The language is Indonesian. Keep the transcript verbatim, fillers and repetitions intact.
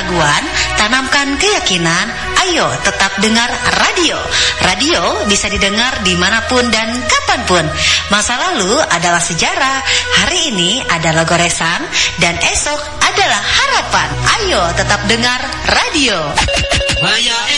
keraguan, tanamkan keyakinan. Ayo tetap dengar radio. Radio bisa didengar dimanapun dan kapanpun. Masa lalu adalah sejarah, hari ini adalah goresan, dan esok adalah harapan. Ayo tetap dengar radio. Maya